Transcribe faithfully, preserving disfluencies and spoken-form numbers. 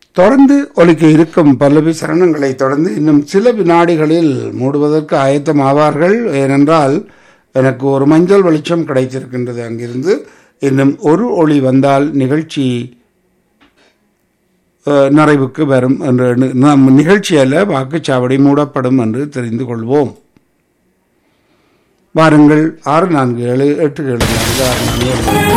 தொடர்ந்து ஒலிக்க இருக்கும் பல்லவி சரணங்களை தொடர்ந்து இன்னும் சில வினாடிகளில் மூடுவதற்கு ஆயத்தமாவார்கள். ஏனென்றால் எனக்கு ஒரு மஞ்சள் வெளிச்சம் கிடைத்திருக்கின்றது. அங்கிருந்து இன்னும் ஒரு ஒளி வந்தால் நிகழ்ச்சி நிறைவுக்கு வரும் என்று நம் நிகழ்ச்சி அல்ல, வாக்குச்சாவடி மூடப்படும் என்று தெரிந்து கொள்வோம். வாருங்கள். ஆறு நான்கு ஏழு எட்டு ஏழு நான்கு ஆறு நான்கு